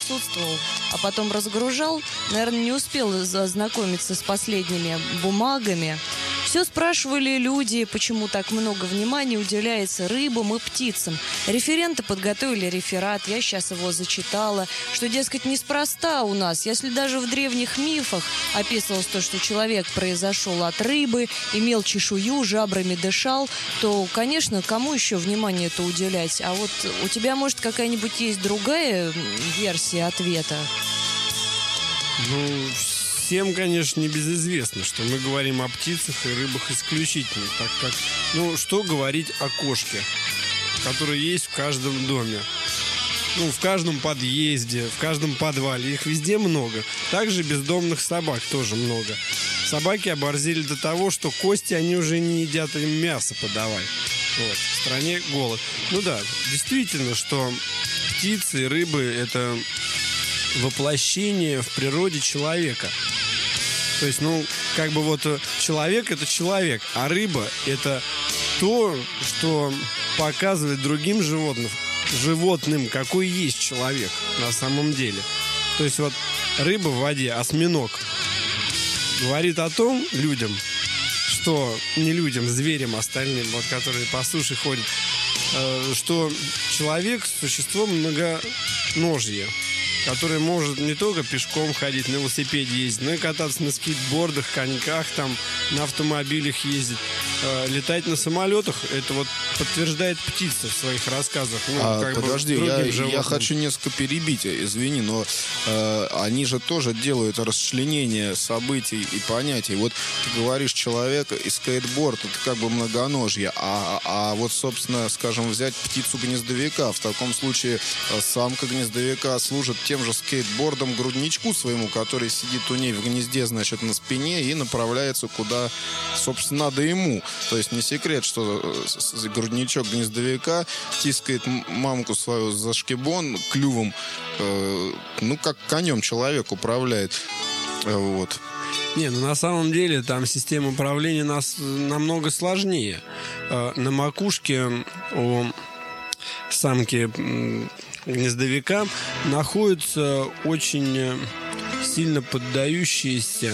присутствовал, а потом разгружал, наверное, не успел ознакомиться с последними бумагами. Все спрашивали люди, почему так много внимания уделяется рыбам и птицам. Референты подготовили реферат, я сейчас его зачитала, что, дескать, неспроста у нас. Если даже в древних мифах описывалось то, что человек произошел от рыбы, имел чешую, жабрами дышал, то, конечно, кому еще внимание это уделять? А вот у тебя, может, какая-нибудь есть другая версия ответа? Ну, всем, конечно, небезызвестно, что мы говорим о птицах и рыбах исключительно, так как, ну, что говорить о кошке, которая есть в каждом доме, ну, в каждом подъезде, в каждом подвале, их везде много. Также бездомных собак тоже много. Собаки оборзели до того, что кости они уже не едят, им мясо подавай. Вот, в стране голод. Ну да, действительно, что птицы и рыбы — это воплощение в природе человека. То есть, ну, как бы вот человек — это человек, а рыба — это то, что показывает другим животным, какой есть человек на самом деле. То есть вот рыба в воде, осьминог, говорит о том людям, что не людям, зверям остальным, вот, которые по суше ходят, что человек — существо многоножье, который может не только пешком ходить, на велосипеде ездить, но и кататься на скейтбордах, коньках, там, на автомобилях ездить, летать на самолетах. Это вот подтверждает птица в своих рассказах. Ну, подожди, я хочу несколько перебить, извини, но они же тоже делают расчленение событий и понятий. Вот ты говоришь, человек и скейтборд — это как бы многоножье, а вот, собственно, скажем, взять птицу-гнездовика, в таком случае самка гнездовика служит тем же скейтбордом грудничку своему, который сидит у ней в гнезде, значит, на спине и направляется куда, собственно, надо ему. То есть не секрет, что грудничок гнездовика тискает мамку свою за шкибон клювом, ну, как конем человек управляет. Вот. Не, ну на самом деле там система управления намного сложнее. На макушке у самки гнездовика находится очень сильно поддающаяся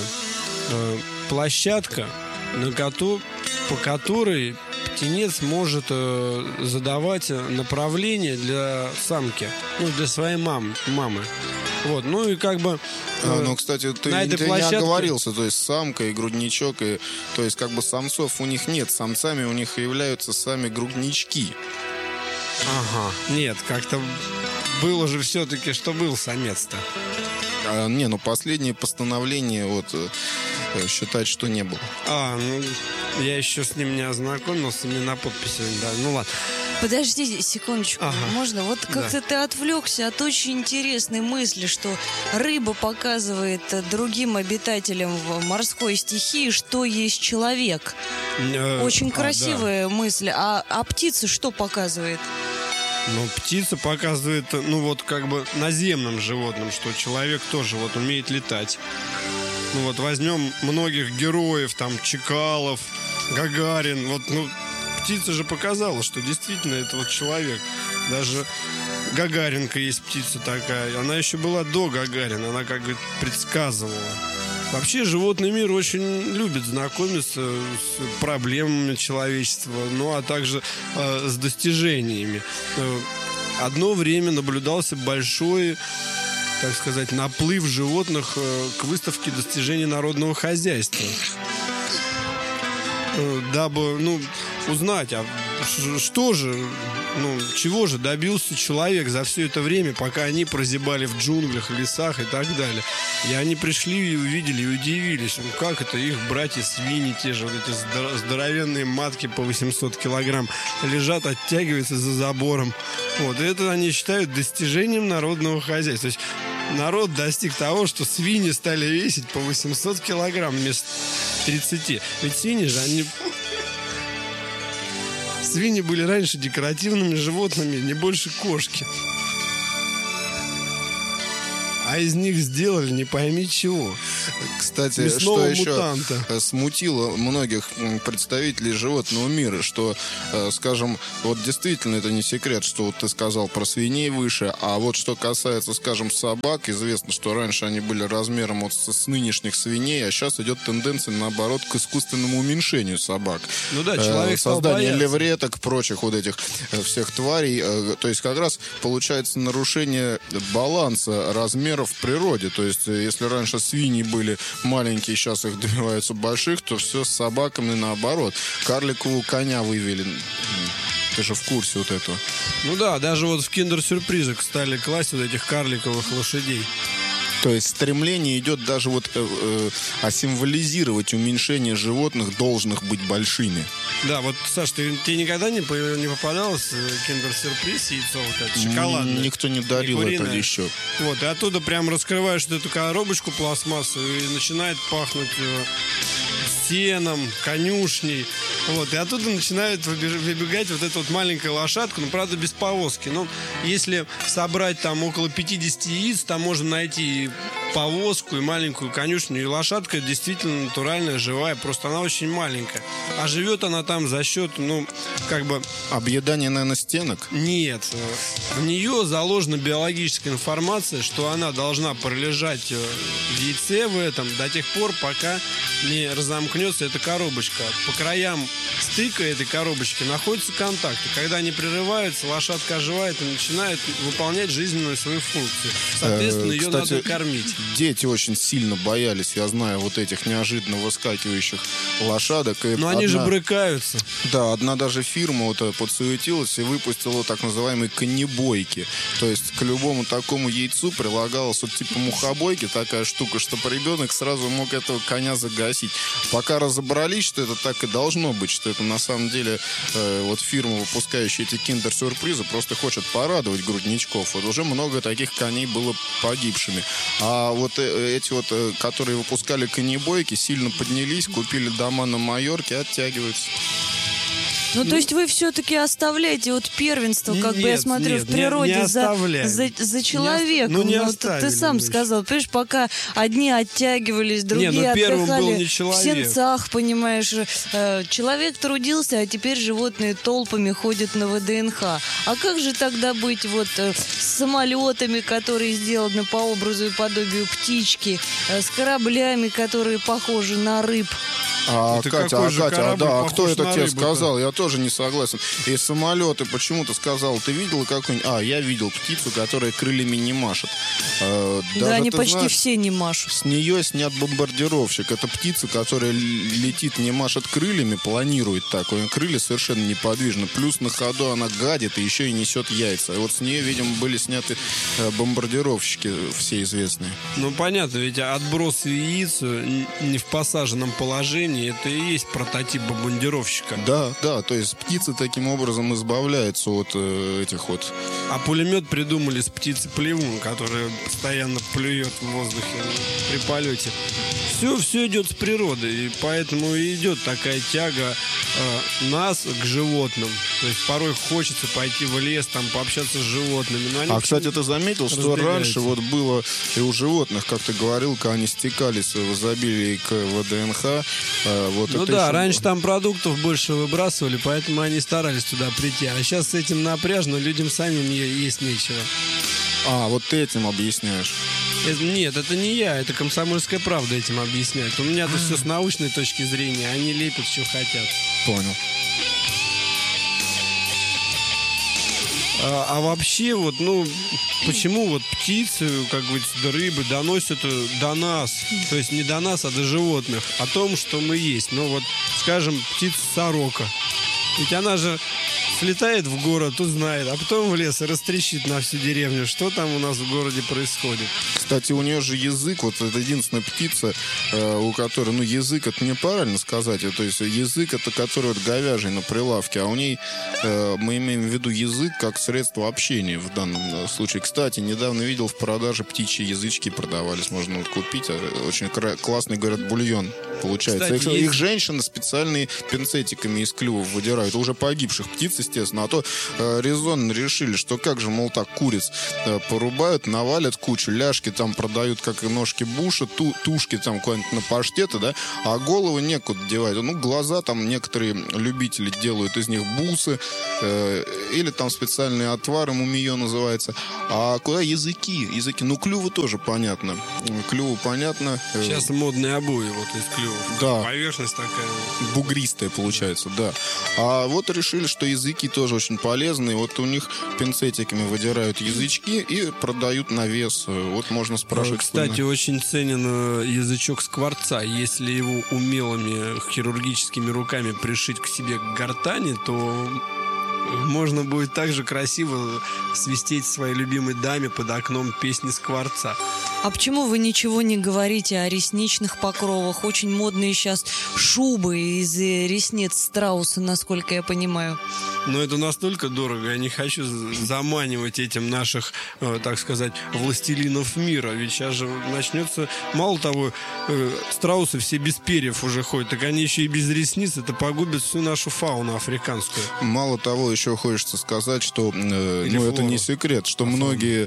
площадка, по которой птенец может задавать направление для самки, ну, для своей мамы. Вот, ну и как бы... ну, кстати, ты не оговорился, то есть самка и грудничок, и, то есть как бы самцов у них нет, самцами у них являются сами груднички. Ага, нет, как-то было же все-таки, что был самец-то. Не, ну последнее постановление вот считать, что не было. Ну я еще с ним не ознакомился, не на подписи, да, ну ладно. Подожди секундочку, можно? Вот как-то ты отвлекся от очень интересной мысли, что рыба показывает другим обитателям морской стихии, что есть человек. Очень красивая мысль. А птица что показывает? Ну, птица показывает, ну, вот как бы наземным животным, что человек тоже вот умеет летать. Ну, вот возьмем многих героев, там, Чекалов, Гагарин, вот, ну, птица же показала, что действительно это вот человек. Даже Гагаринка есть птица такая. Она еще была до Гагарина, она как бы предсказывала. Вообще животный мир очень любит знакомиться с проблемами человечества, ну а также с достижениями. Одно время наблюдался большой, так сказать, наплыв животных к выставке достижений народного хозяйства. Дабы, ну, узнать, а что же, ну, чего же добился человек за все это время, пока они прозябали в джунглях, лесах и так далее. И они пришли и увидели, и удивились, ну, как это их братья-свиньи, те же вот эти здоровенные матки по 800 килограмм лежат, оттягиваются за забором. Вот, и это они считают достижением народного хозяйства. То есть народ достиг того, что свиньи стали весить по 800 килограмм вместо 30. Ведь свиньи же, свиньи были раньше декоративными животными, не больше кошки. а из них сделали не пойми чего. Кстати, Мясного что мутанта. еще смутило многих представителей животного мира, что, скажем, вот действительно это не секрет, что вот ты сказал про свиней выше, а вот что касается, скажем, собак, известно, что раньше они были размером вот с нынешних свиней, а сейчас идет тенденция, наоборот, к искусственному уменьшению собак. Ну да, человек стал создание бояться. левреток, прочих вот этих всех тварей. То есть как раз получается нарушение баланса размеров в природе. То есть если раньше свиньи были маленькие, сейчас их добиваются больших, то все с собаками наоборот. Карликового коня вывели. Ты же в курсе вот этого. Ну да, даже вот в киндер-сюрпризах стали класть вот этих карликовых лошадей. То есть стремление идет даже вот символизировать уменьшение животных, должных быть большими. Да, вот, Саш, тебе никогда не попадалось киндер-сюрприз, яйцо вот это шоколадное? Никто не дарил Не это куриное. еще. Вот, и оттуда прям раскрываешь вот эту коробочку пластмассовую и начинает пахнуть сеном, конюшней. Вот, и оттуда начинает выбегать вот эта вот маленькая лошадка, ну, правда, без повозки. Но если собрать там около 50 яиц, там можно найти и повозку, и маленькую конюшню, и лошадка действительно натуральная, живая, просто она очень маленькая. А живет она там за счет, ну, как бы... Объедание, наверное, стенок? Нет. В нее заложена биологическая информация, что она должна пролежать в яйце в этом до тех пор, пока не разомкнется эта коробочка. По краям стыка этой коробочки находятся контакты. Когда они прерываются, лошадка оживает и начинает выполнять жизненную свою функцию. Соответственно, ее надо кормить. Дети очень сильно боялись, я знаю, вот этих неожиданно выскакивающих лошадок. Но они же брыкаются. Да, одна даже фирма вот подсуетилась и выпустила так называемые конебойки. То есть к любому такому яйцу прилагалась вот типа мухобойки, такая штука, чтобы ребенок сразу мог этого коня загасить. Пока разобрались, что это так и должно быть, что это на самом деле вот фирма, выпускающая эти киндер-сюрпризы, просто хочет порадовать грудничков. Вот уже много таких коней было погибшими. А вот эти вот, которые выпускали конебойки, сильно поднялись, купили дома на Майорке, оттягиваются. Ну, то есть вы все-таки оставляете вот первенство, как бы я смотрю, в природе не за человеком. Не Ну, ты сам сказал, понимаешь, пока одни оттягивались, другие первым был отдыхали не в человек. сенцах, понимаешь. Человек трудился, а теперь животные толпами ходят на ВДНХ. А как же тогда быть вот с самолетами, которые сделаны по образу и подобию птички, с кораблями, которые похожи на рыб? Катя, кто это тебе рыбу-то? сказал? Я тоже не согласен. И самолеты, почему ты сказал? Ты видел какой-нибудь... я видел птицу, которая крыльями не машет. Да, они почти все не машут. С нее снят бомбардировщик. Это птица, которая летит, не машет крыльями, планирует так. У нее крылья совершенно неподвижны. Плюс на ходу она гадит и еще и несет яйца. И вот с нее, видимо, были сняты бомбардировщики все известные. Ну, понятно, ведь отброс яиц не в посаженном положении, это и есть прототип бомбардировщика. Да, то есть птицы таким образом избавляются от этих вот... А пулемет придумали с птицы-плевун, которая постоянно плюет в воздухе при полете. Все идет с природы, и поэтому и идет такая тяга нас к животным. То есть порой хочется пойти в лес, там, пообщаться с животными. Но они кстати, ты заметил, что раньше вот было и у животных, как ты говорил, когда они стекались в изобилии к ВДНХ. Ну да, раньше там продуктов больше выбрасывали, поэтому они старались туда прийти. А сейчас с этим напряжно, людям самим есть нечего. Вот ты этим объясняешь. Нет, это не я, это «Комсомольская правда» этим объясняет. У меня-то все с научной точки зрения, они лепят, что хотят. Понял. А вообще, вот, почему вот птицы, как говорится, рыбы доносят до нас, то есть не до нас, а до животных, о том, что мы есть. Ну вот, скажем, птица-сорока. Ведь она же слетает в город, узнает, а потом в лес и растрещит на всю деревню, что там у нас в городе происходит. Кстати, у нее же язык, вот это единственная птица, у которой, язык, это неправильно сказать, то есть язык, это который вот говяжий на прилавке, а у ней, мы имеем в виду язык как средство общения в данном случае. Кстати, недавно видел в продаже птичьи язычки продавались, можно вот купить, очень классный, говорят, бульон. получается. Кстати, Их женщины специальные пинцетиками из клювов выдирают. Уже погибших птиц, естественно. А то резонно решили, что как же, мол, так куриц порубают, навалят кучу, ляжки там продают, как и ножки буша, тушки там куда-нибудь на паштеты, да, а головы некуда девать. Ну, глаза там некоторые любители делают из них бусы, или там специальные отвары, мумиё называется. А куда языки? Ну, клювы тоже понятно. Клювы понятно. Сейчас модные обои вот из клювов. Да. Поверхность такая. Бугристая получается, да. А вот решили, что языки тоже очень полезные. Вот у них пинцетиками выдирают язычки и продают на вес. Вот можно спрашивать. Кстати, очень ценен язычок скворца. Если его умелыми хирургическими руками пришить к себе к гортани, то можно будет также красиво свистеть своей любимой даме под окном песни скворца. А почему вы ничего не говорите о ресничных покровах? Очень модные сейчас шубы из ресниц страуса, насколько я понимаю. Но это настолько дорого. Я не хочу заманивать этим наших, так сказать, властелинов мира. Ведь сейчас же начнется... Мало того, страусы все без перьев уже ходят, так они еще и без ресниц. Это погубит всю нашу фауну африканскую. Мало того, еще хочется сказать, что это не секрет, что многие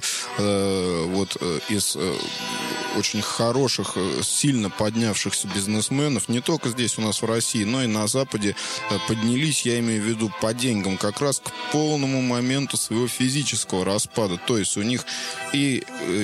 из очень хороших, сильно поднявшихся бизнесменов, не только здесь у нас в России, но и на Западе, поднялись, я имею в виду, по деньгам, как раз к полному моменту своего физического распада. То есть у них и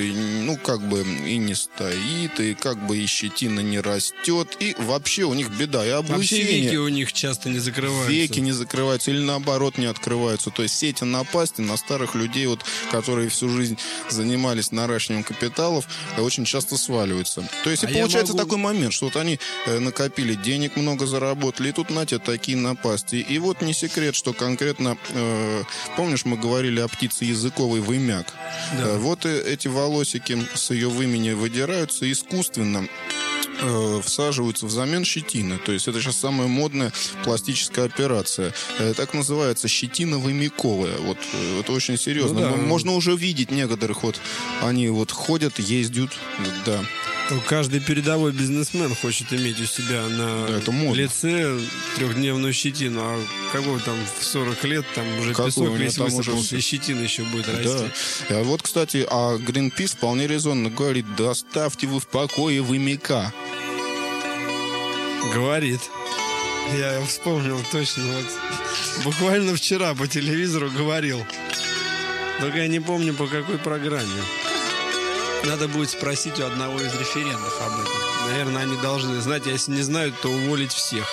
не стоит, и и щетина не растет, и вообще у них беда. И облысение. Вообще веки у них часто не закрываются. Веки не закрываются или наоборот не открываются. То есть все эти напасти на старых людей, которые всю жизнь занимались наращиванием капиталов, очень часто сваливаются. То есть получается такой момент, что они накопили денег, много заработали, и тут на те такие напасти. И вот не секрет, что конкретно, помнишь, мы говорили о птице языковой вымяк. Да. Вот эти волосики с ее вымени выдираются искусственно, всаживаются взамен щетины. То есть это сейчас самая модная пластическая операция. Так называется щетино-вымяковая. Вот это очень серьезно. Ну, да. Можно уже видеть некоторых, они ходят, ездят, да. Каждый передовой бизнесмен хочет иметь у себя на лице трехдневную щетину. А какого там в 40 лет там уже песок весь высыпался, и щетина еще будет расти. Да. Вот, кстати, Greenpeace вполне резонно говорит: да оставьте вы в покое вымяка. Говорит. Я вспомнил точно. Буквально вчера по телевизору говорил. Только я не помню, по какой программе. Надо будет спросить у одного из референтов об этом. Наверное, они должны знать. А если не знают, то уволить всех.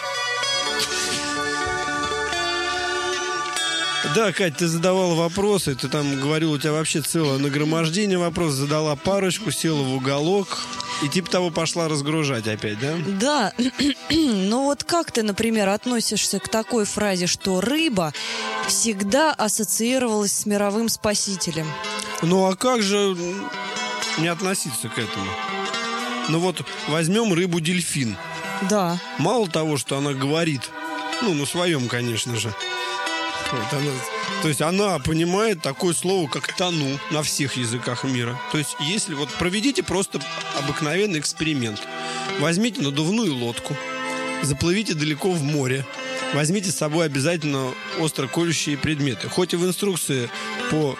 Да, Кать, ты задавала вопросы. Ты там говорил, у тебя вообще целое нагромождение вопросов. Задала парочку, села в уголок. И типа того пошла разгружать опять, да? Да. Но вот как ты, например, относишься к такой фразе, что рыба всегда ассоциировалась с мировым спасителем? Ну а как же не относиться к этому? Ну вот возьмем рыбу-дельфин. Да. Мало того, что она говорит, на своем, конечно же. То есть она понимает такое слово, как «тону» на всех языках мира. То есть если проведите просто обыкновенный эксперимент. Возьмите надувную лодку, заплывите далеко в море, возьмите с собой обязательно остро колющие предметы. Хоть и в инструкции по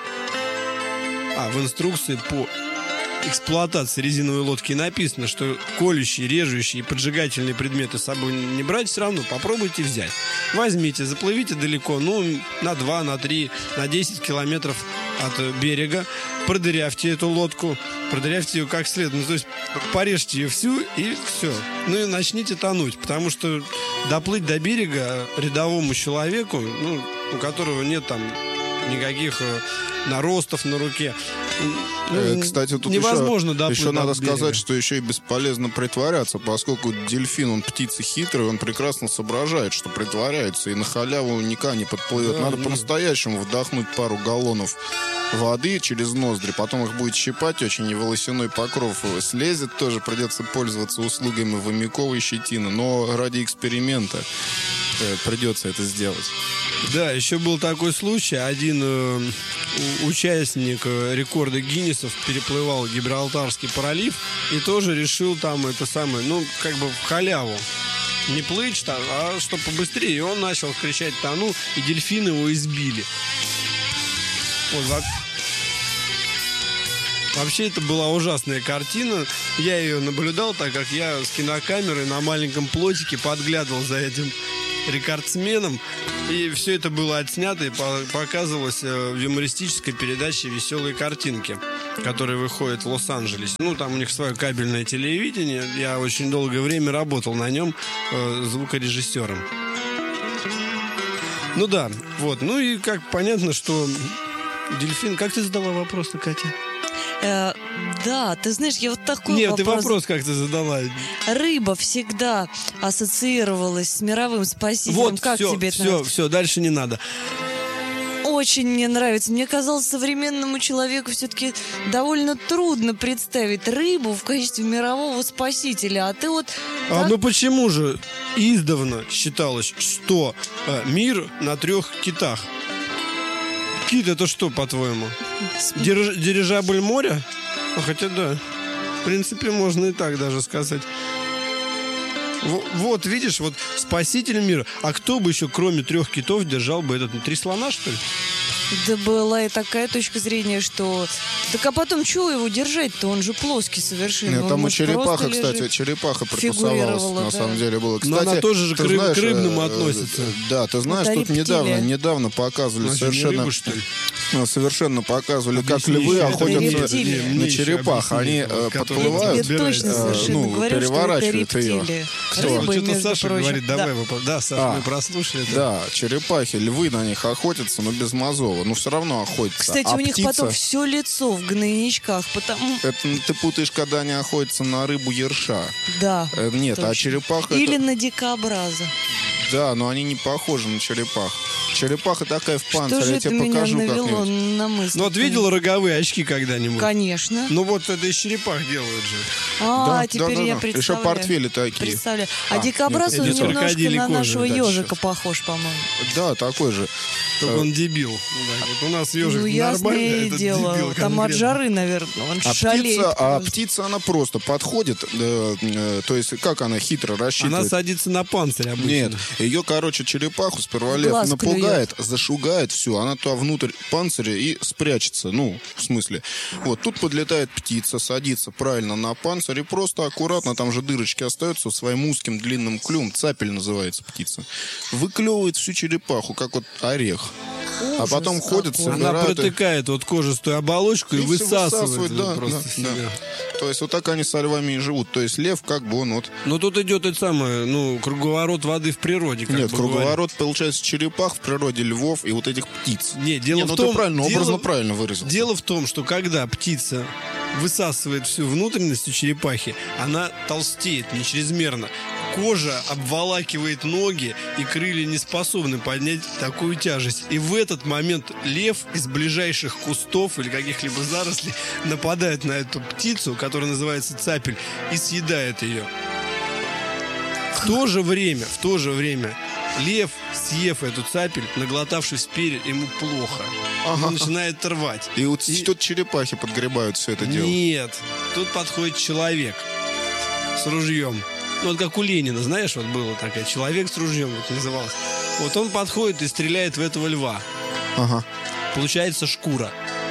эксплуатации резиновой лодки написано, что колющие, режущие и поджигательные предметы с собой не брать, все равно попробуйте взять. Возьмите, заплывите далеко, на 2, на 3, на 10 километров от берега, продырявьте эту лодку, продырявьте ее как следует, то есть порежьте ее всю и все. И начните тонуть, потому что доплыть до берега рядовому человеку, у которого нет там никаких наростов на руке, кстати, тут невозможно еще надо сказать, что еще и бесполезно притворяться, поскольку дельфин, он птица хитрая, он прекрасно соображает, что притворяется, и на халяву никогда не подплывет. Надо по-настоящему вдохнуть пару галлонов воды через ноздри, потом их будет щипать очень, и волосяной покров слезет, тоже придется пользоваться услугами вымяковой щетины, но ради эксперимента. придется это сделать. Да, еще был такой случай. Один участник рекорда Гиннесов переплывал Гибралтарский пролив и тоже решил там это самое, ну, как бы в халяву. Не плыть там, а чтобы побыстрее. И он начал кричать «тону», и дельфины его избили. Вот, вообще, это была ужасная картина. Я ее наблюдал, так как я с кинокамерой на маленьком плотике подглядывал за этим рекордсменом. И все это было отснято и показывалось в юмористической передаче «Веселые картинки», которая выходит в Лос-Анджелесе. Ну, там у них свое кабельное телевидение. Я очень долгое время работал на нем звукорежиссером. Ну да, вот. Ну и как понятно, что дельфин... Как ты задала вопрос, Катя? Да, ты знаешь, я вот такой Нет, вопрос... ты вопрос как ты задала. Рыба всегда ассоциировалась с мировым спасителем. Вот, как все, тебе это все, нравится? все, дальше не надо. Очень мне нравится. Мне казалось, современному человеку все-таки довольно трудно представить рыбу в качестве мирового спасителя. А ты вот... А ну почему же издавна считалось, что мир на 3 китах? Кит — это что, по-твоему? Дирижабль моря? Ну, хотя да. В принципе, можно и так даже сказать. Вот, видишь, вот спаситель мира. А кто бы еще, кроме 3 китов, держал бы этот... 3 слона, что ли? Да была и такая точка зрения, что... Так а потом чего его держать-то? Он же плоский совершенно. Нет, Он, там и может, черепаха, просто кстати, лежит. черепаха Фигурировала, припасовалась, на самом деле было. Но Кстати, она тоже же ты к знаешь, рыбному относится. Да, ты знаешь, Это тут рептилия. недавно показывали Значит, совершенно... не рыба, что ли? Совершенно показывали, как Объясни львы еще. охотятся рептилия. на черепах. Они подплывают, Я точно совершенно ну, говорю, что это переворачивают ее. рептилия. Кто? Рыбы, Что-то между Саша прочим. говорит, Да. давай. Да, Саша, А. мы прослушали это. Да, черепахи, львы на них охотятся, но без мозова. Но все равно охотятся. Кстати, А у них птица... потом все лицо в гнойничках, потому... Это ты путаешь, когда они охотятся на рыбу-ерша. Да. Нет, а точно. черепаха... Или это... на дикобраза. Да, но они не похожи на черепах. Черепаха такая в Что панцире, же я это тебе меня покажу навело как-нибудь. на мысль? Ну вот видела роговые очки когда-нибудь? Конечно. Ну вот это из черепах делают же. А, Да, теперь да, я да. представляю. Еще портфели такие. Представляю. А, А, дикобраз, нет, он это немножко крокодилий на кожи, нашего дальше. ежика похож, по-моему. Да, такой же. Только он дебил. Да, вот у нас ежик Ну, нормальный, а ясное этот дело. дебил Там от конкретно. жары, наверное, он шалеет. А просто. птица, она просто подходит, то есть как она хитро рассчитывает. Она садится на панцирь обычно. Нет, ее, короче, черепаху сперва лев Глаз напугает, зашугает, все, она туда внутрь панциря и спрячется, ну, в смысле. Вот, тут подлетает птица, садится правильно на панцирь и просто аккуратно, там же дырочки остаются, своим узким длинным клювом, цапель называется птица, выклевывает всю черепаху, как вот орех. А потом Ужас ходит, какой. Она собирает... протыкает вот кожистую оболочку и всё высасывает да, просто да, себя. да. То есть вот так они со львами и живут. То есть лев как бы он вот... Но тут идет это самое, ну, круговорот воды в природе. Как Нет, бы круговорот, получается, черепах в природе, львов и вот этих птиц. говорят. Нет, дело Не, в ну том... ты правильно, дело- образно правильно выразился. Дело в том, что когда птица высасывает всю внутренность у черепахи, она толстеет не чрезмерно. Кожа обволакивает ноги, и крылья не способны поднять такую тяжесть. И в этот момент лев из ближайших кустов или каких-либо зарослей нападает на эту птицу, которая называется цапель, и съедает ее. В то же время лев, съев эту цапель, наглотавшись перья, ему плохо. Ага. Он начинает рвать. И вот тут черепахи подгребают все это дело. Нет, тут подходит человек с ружьем. Ну, вот как у Ленина, знаешь, вот было такое, человек с ружьем, вот называлось. Вот он подходит и стреляет в этого льва. Ага. Получается шкура.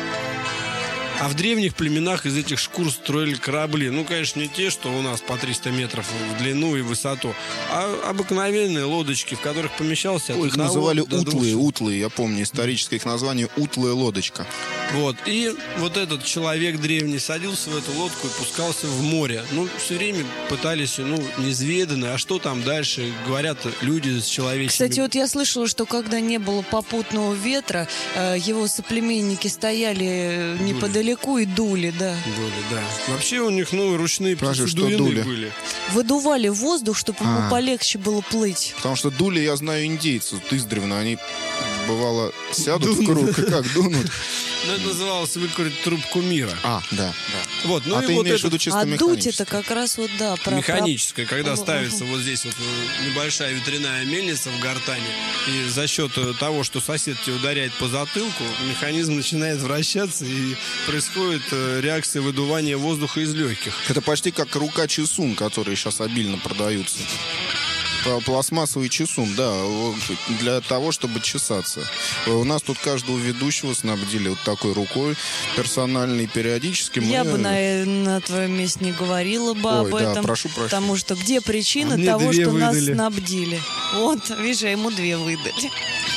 А в древних племенах из этих шкур строили корабли. Ну, конечно, не те, что у нас по 300 метров в длину и высоту, а обыкновенные лодочки, в которых помещался от Их одного называли до двух утлые, я помню, историческое их название утлая лодочка. Вот. И вот этот человек древний садился в эту лодку и пускался в море. Ну, все время пытались, ну, неизведанно. А что там дальше? Говорят люди с человеческими... Кстати, вот я слышала, что когда не было попутного ветра, его соплеменники стояли неподалеку и дули, да. Дули, да. Вообще у них, ну, ручные Подожди, что птицедуины дули? были. Выдували воздух, чтобы ему полегче было плыть. Потому что дули, я знаю, индейцев издревно, они бывало сядут в круг и как дунут. Ну, это называлось выкурить трубку мира. Да. Вот, ну А и ты вот имеешь в это виду чисто А дуть механически? это как раз вот, да, про... механическое, когда Ага. ставится вот здесь вот небольшая ветряная мельница в гортане, и за счет того, что сосед тебя ударяет по затылку, механизм начинает вращаться, и происходит реакция выдувания воздуха из легких. Это почти как рука чесун, которые сейчас обильно продаются. Пластмассовый чесун, да, для того, чтобы чесаться. У нас тут каждого ведущего снабдили вот такой рукой персональной, периодически. Я бы на твоем месте не говорила бы об Ой, да, этом. прошу прощения. Потому что где причина А мне того, 2 что нас выдали. снабдили? Вот, видишь, а ему 2 выдали.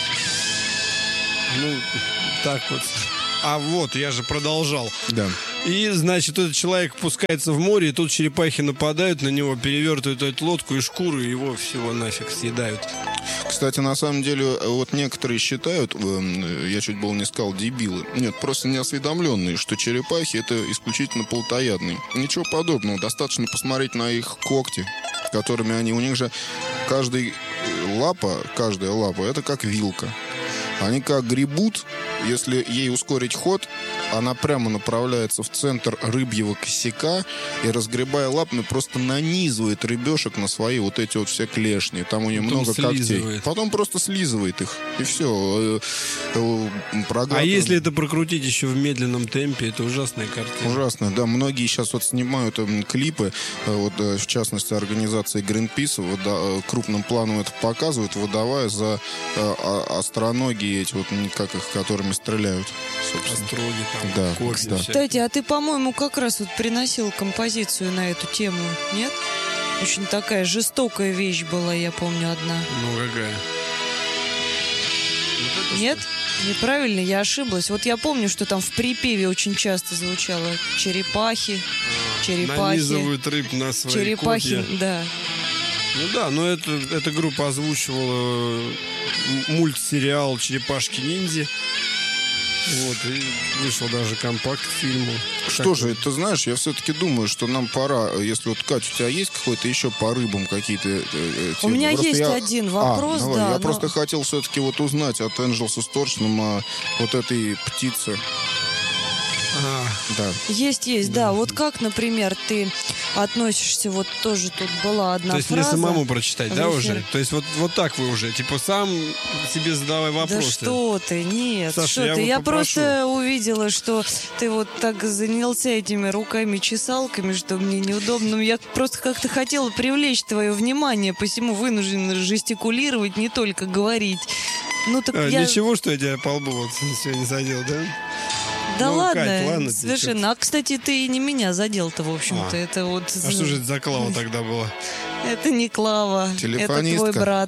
Ну, так вот. А вот, я же продолжал. Да. И, значит, этот человек пускается в море, и тут черепахи нападают на него, перевертывают эту лодку и шкуру, и его всего нафиг съедают. Кстати, на самом деле, вот некоторые считают, я чуть было не сказал дебилы, нет, просто неосведомленные, что черепахи это исключительно плотоядные. Ничего подобного, достаточно посмотреть на их когти, которыми они, у них же каждая лапа, это как вилка. Они как гребут, если ей ускорить ход, она прямо направляется в центр рыбьего косяка и, разгребая лапами, просто нанизывает рыбешек на свои вот эти вот все клешни. Там у нее Потом много когтей. слизывает. Потом просто слизывает их. И все. А если это прокрутить еще в медленном темпе, это ужасная картина. Ужасно, да. Многие сейчас вот снимают клипы, вот, в частности, организации Greenpeace, крупным планом это показывают, выдавая за остроногие эти вот, как их, которыми стреляют. Собственно. Остроги там, Да, копья кстати. всякие. Кстати, а ты, по-моему, как раз вот приносил композицию на эту тему, нет? Очень такая жестокая вещь была, я помню, одна. Ну, какая? Вот это Нет? Неправильно, я ошиблась. Вот я помню, что там в припеве очень часто звучало черепахи, что? черепахи, Нанизывают рыб на свои черепахи, копья. да. Ну да, но эта группа озвучивала мультсериал «Черепашки-ниндзя». Вот, и вышел даже компакт к фильму. Что же, ты знаешь, я все-таки думаю, что нам пора, если вот, Кать, у тебя есть какой-то еще по рыбам какие-то темы? У меня Просто есть один вопрос, давай. да. Я но- просто хотел все-таки вот узнать от Angels Distortion вот этой птице. А, Да. Есть, да. Вот как, например, ты относишься, вот тоже тут была одна то есть фраза. мне самому прочитать, да, в уже? эфире. То есть вот так вы уже, типа, сам себе задавай Да вопросы. что ты, нет, Саша, что я ты. вот Я попрошу. просто увидела, что ты вот так занялся этими руками-чесалками, что мне неудобно. Ну, я просто как-то хотела привлечь твое внимание, посему вынуждена жестикулировать, не только говорить. Ну, так я... Ничего, что я тебя по лбу вот сегодня задел, да? Да Ну, ладно, Кать, ладно тебе, совершенно. А, кстати, ты и не меня задел-то, в общем-то. А. Это вот... А что же это за Клава тогда была? Это не Клава, это Телефонистка. твой брат.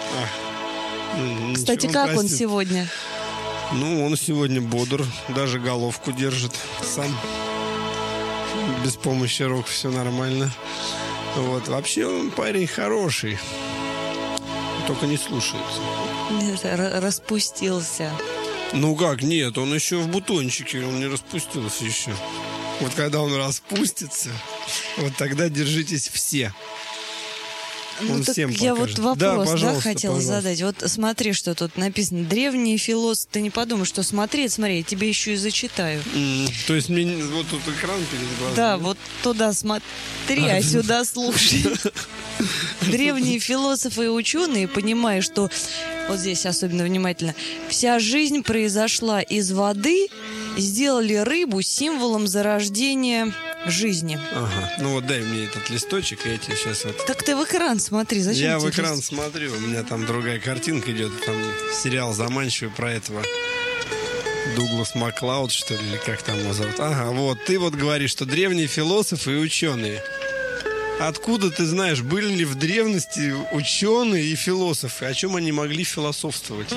Ну, Кстати, ничего, как он простит. сегодня? Ну, он сегодня бодр, даже головку держит сам. Без помощи рук все нормально. Вот. Вообще он парень хороший. Только не слушается. Распустился. Ну как, нет, он еще в бутончике, он не распустился еще. Вот когда он распустится, вот тогда держитесь все. Ну, Он так всем я покажет. вот Да, вопрос, пожалуйста, хотела пожалуйста. задать. Вот смотри, что тут написано. Древние философы. Ты не подумай, что смотри, я тебе еще и зачитаю. То есть мне вот тут экран перед глазами. Да, вот туда смотри, а сюда слушай. Древние философы и ученые, понимая, что, вот здесь особенно внимательно, вся жизнь произошла из воды, сделали рыбу символом зарождения жизни. Ага. Ну вот дай мне этот листочек, я тебе сейчас вот... Так ты в экран смотри, зачем Я тебе в экран лист? смотрю, у меня там другая картинка идет, там сериал заманчивый про этого Дуглас Маклауд, что ли, или как там его зовут. Ага, вот, ты вот говоришь, что древние философы и ученые. Откуда ты знаешь, были ли в древности ученые и философы? О чем они могли философствовать?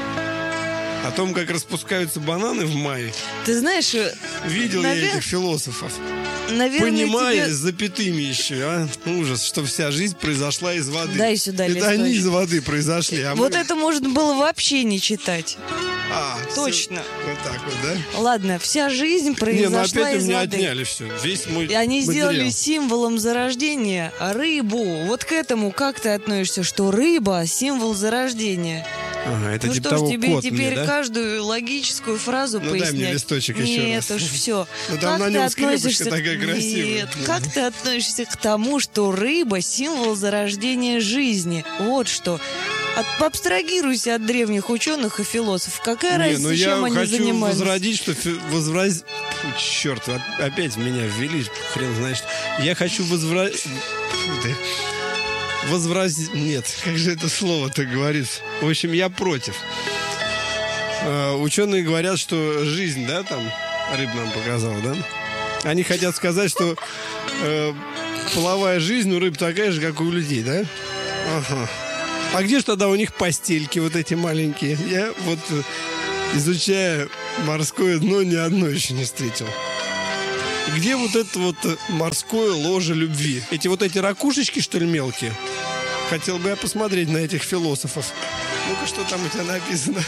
О том, как распускаются бананы в мае? Ты знаешь, Видел я этих философов. наверное, Понимая, тебе... с запятыми еще, а? Ужас, что вся жизнь произошла из воды. Дай сюда Это они листочек. из воды произошли, а Вот мы... это можно было вообще не читать. А, Точно. всё. Вот так вот, да? Ладно, вся жизнь Не, ну произошла опять у из меня воды. отняли все. Весь мой И они сделали материал. символом зарождения рыбу. Вот к этому как ты относишься, что рыба — символ зарождения? Ага, это Ну типа что ж, того тебе кот теперь мне, да? каждую логическую фразу Ну, дай пояснять. мне листочек еще Нет раз. уж, все. Ну, там на нем скрипочка такая красивая. Нет, как ты относишься к тому, что рыба — символ зарождения жизни? Вот что. Абстрагируйся от древних ученых и философов. Какая Не, разница, ну я чем они хочу занимались? возродить, что... Черт, опять меня ввели, хрен знает. Я хочу Нет, как же это слово-то говорится? В общем, я против. Ученые говорят, что жизнь, да, там, рыб нам показал, да? Они хотят сказать, что половая жизнь у рыб такая же, как и у людей, да? Ага. А где же тогда у них постельки вот эти маленькие? Я вот, изучая морское дно, ни одно еще не встретил. Где вот это вот морское ложе любви? Эти ракушечки, что ли, мелкие? Хотел бы я посмотреть на этих философов. Ну-ка, что там у тебя написано?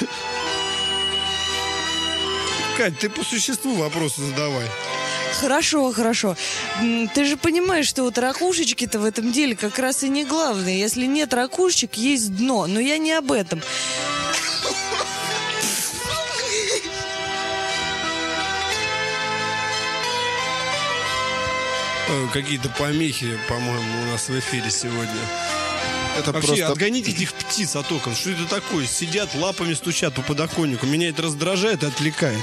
Кать, ты по существу вопросы задавай. Хорошо. Ты же понимаешь, что вот ракушечки-то в этом деле как раз и не главное. Если нет ракушечек, есть дно. Но я не об этом. Какие-то помехи, по-моему, у нас в эфире сегодня. Это Вообще, просто... отгоните этих птиц от окон. Что это такое? Сидят, лапами стучат по подоконнику. Меня это раздражает и отвлекает.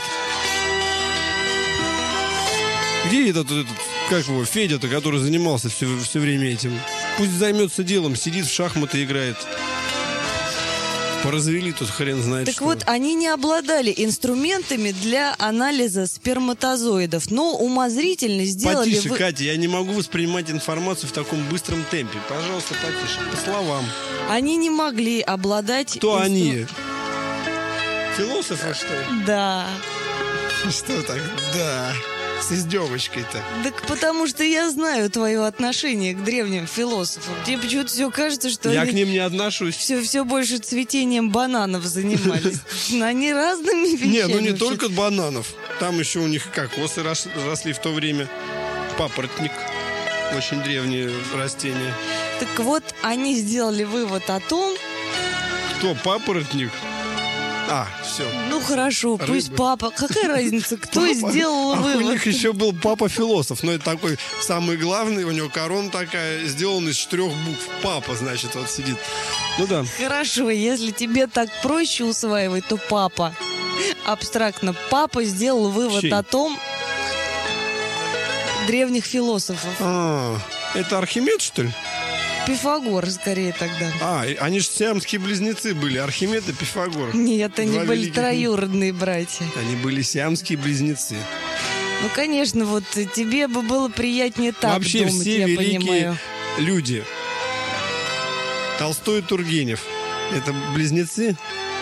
Где этот как его, Федя-то, который занимался все время этим? Пусть займется делом, сидит в шахматы играет. Поразвели тут хрен знает Так что. вот, они не обладали инструментами для анализа сперматозоидов, но умозрительно сделали... Потише, Катя, я не могу воспринимать информацию в таком быстром темпе. Пожалуйста, потише, по словам. Они не могли обладать... Кто они? Философы, что ли? Да. Что так? Да. С издевочкой-то. Так потому что я знаю твое отношение к древним философам. Тебе почему-то все кажется, что Я они к ним не отношусь. все больше цветением бананов занимались. Они разными вещами. Не, ну не вообще. только бананов. Там еще у них кокосы росли в то время. Папоротник. Очень древнее растение. Так вот, они сделали вывод о том... Кто? Папоротник? А, все. Ну хорошо, пусть Рыбы. папа. Какая разница, кто сделал У вывод? них еще был папа-философ, но это такой самый главный, у него корона такая, сделана из 4 букв. Папа, значит, вот сидит. Ну да. Хорошо, если тебе так проще усваивать, то папа. Абстрактно. Папа сделал вывод Чей? о том древних философов. А, это Архимед, что ли? Пифагор, скорее тогда. А, они же сиамские близнецы были, Архимед и Пифагор. Нет, они Два были великих- троюродные братья. Они были сиамские близнецы. Ну, конечно, вот тебе бы было приятнее так Вообще думать, все я великие понимаю. люди. Толстой и Тургенев. Это близнецы.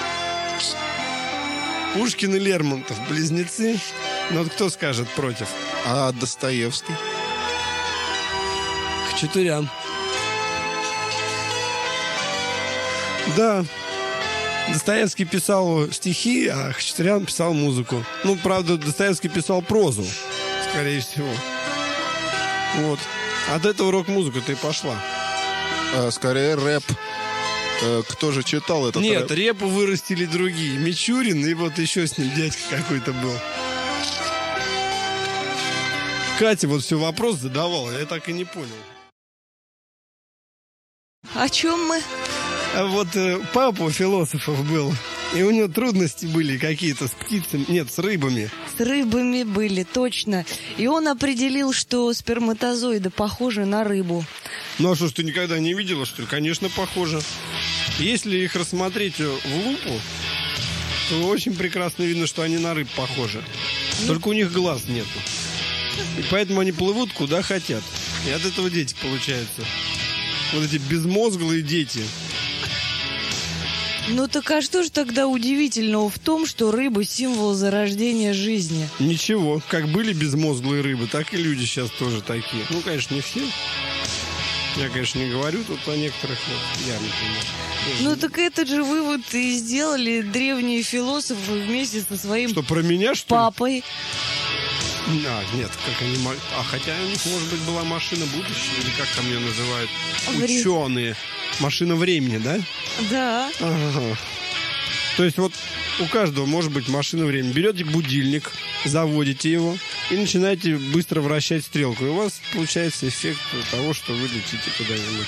Пушкин и Лермонтов. Близнецы. Ну вот кто скажет против? А Достоевский? Хачатурян. Да. Достоевский писал стихи, а Хачатурян писал музыку. Ну, правда, Достоевский писал прозу, скорее всего. Вот. От этого рок-музыка-то и пошла. Скорее рэп. Кто же читал этот Нет, рэп? репу вырастили другие. Мичурин и вот еще с ним дядька какой-то был. Катя вот все вопрос задавала, я так и не понял. О чем мы? А вот папа у философов был, и у него трудности были какие-то с птицами, нет, с рыбами. С рыбами были, точно. И он определил, что сперматозоиды похожи на рыбу. Ну а что ж, ты никогда не видела, что ли? Конечно, похоже. Если их рассмотреть в лупу, то очень прекрасно видно, что они на рыб похожи. Только у них глаз нету. И поэтому они плывут куда хотят. И от этого дети получаются. Вот эти безмозглые дети. Ну так а что же тогда удивительного в том, что рыба — символ зарождения жизни? Ничего, как были безмозглые рыбы, так и люди сейчас тоже такие. Ну, конечно, не все. Я, конечно, не говорю тут о некоторых, вот, я, например. Ну так этот же вывод и сделали древние философы вместе со своим Что, про меня, что ли? папой. А, нет, как они... хотя у них, может быть, была машина будущего, или как там ее называют? Говори. Ученые. Машина времени, да? Да. Ага. То есть вот у каждого может быть машина времени. Берете будильник, заводите его и начинаете быстро вращать стрелку. И у вас получается эффект того, что вы летите куда-нибудь.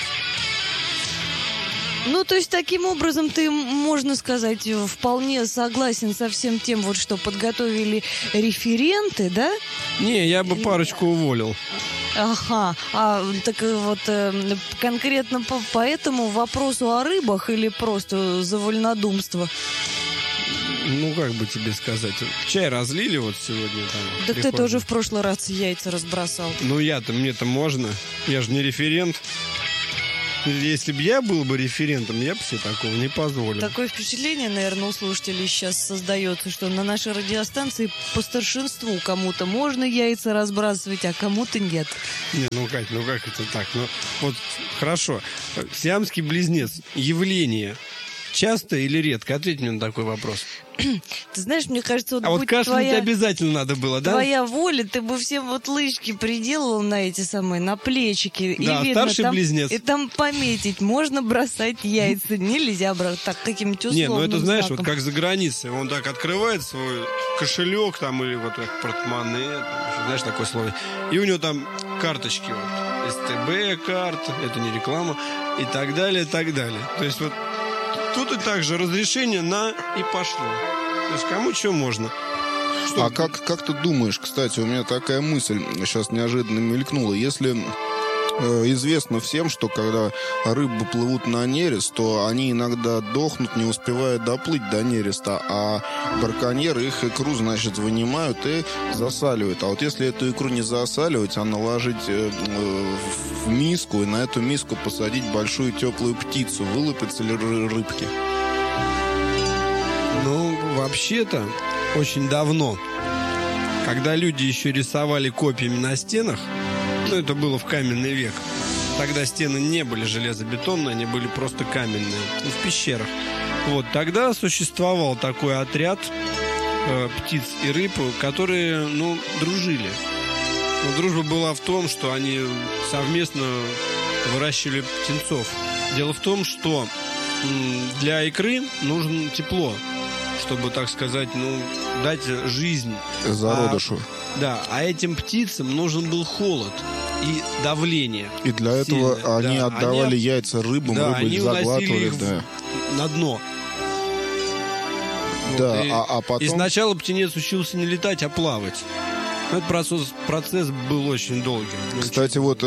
Ну, то есть, таким образом, ты, можно сказать, вполне согласен со всем тем, вот, что подготовили референты, да? Не, я бы парочку уволил. Ага, так вот конкретно по этому вопросу о рыбах или просто за вольнодумство? Ну, как бы тебе сказать, чай разлили вот сегодня там. Так ты тоже в прошлый раз яйца разбросал. Ну, мне-то можно, я же не референт. Если бы я был бы референтом, я бы себе такого не позволил. Такое впечатление, наверное, у слушателей сейчас создается, что на нашей радиостанции по старшинству кому-то можно яйца разбрасывать, а кому-то нет. Не, ну как это так? Ну, вот хорошо. Сиамский близнец. Явление часто или редко? Ответь мне на такой вопрос. Ты знаешь, мне кажется, вот кашлянуть обязательно надо было, да? Твоя воля, ты бы всем вот лычки приделал на эти самые, на плечики. Да, и видно, старший там, близнец. И там пометить, можно бросать яйца, нельзя брать так каким-нибудь условным Не, ну это знаешь, знаком. вот как за границей. Он так открывает свой кошелек там или вот как портмоне, там, знаешь, такое слово. И у него там карточки вот. СТБ карта, это не реклама, и так далее, и так далее. То есть вот тут и также разрешение на и пошло. То есть кому что можно. Что? А как ты думаешь, кстати, у меня такая мысль сейчас неожиданно мелькнула. Если известно всем, что когда рыбы плывут на нерест, то они иногда дохнут, не успевая доплыть до нереста, а браконьеры их икру, значит, вынимают и засаливают. А вот если эту икру не засаливать, а наложить в миску и на эту миску посадить большую теплую птицу, вылупятся ли рыбки? Ну, вообще-то, очень давно, когда люди еще рисовали копьями на стенах, ну, это было в каменный век, тогда стены не были железобетонные, они были просто каменные, в пещерах. Вот, тогда существовал такой отряд птиц и рыб, которые, ну, дружили. Но дружба была в том, что они совместно выращивали птенцов. Дело в том, что для икры нужно тепло, чтобы, так сказать, ну, дать жизнь зародышу. Да, а этим птицам нужен был холод и давление. И для этого они отдавали яйца рыбам, да, рыбы их заглатывали их на дно. Да, вот, а потом... И сначала птенец учился не летать, а плавать. Этот процесс был очень долгим. Кстати, вот